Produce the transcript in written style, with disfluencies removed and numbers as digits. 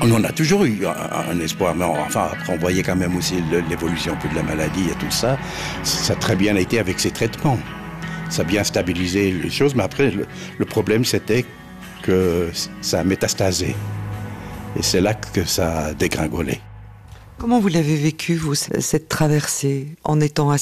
On en a toujours eu un espoir, mais enfin, après, on voyait quand même aussi l'évolution un peu de la maladie et tout ça. Ça a très bien été avec ces traitements. Ça a bien stabilisé les choses, mais après, le problème, c'était que ça a métastasé. Et c'est là que ça a dégringolé. Comment vous l'avez vécu, vous, cette traversée, en étant à ses côtés ?